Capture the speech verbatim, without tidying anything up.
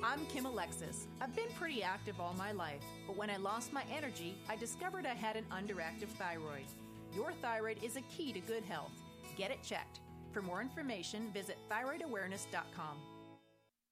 I'm Kim Alexis. I've been pretty active all my life, but when I lost my energy, I discovered I had an underactive thyroid. Your thyroid is a key to good health. Get it checked. For more information, visit thyroid awareness dot com.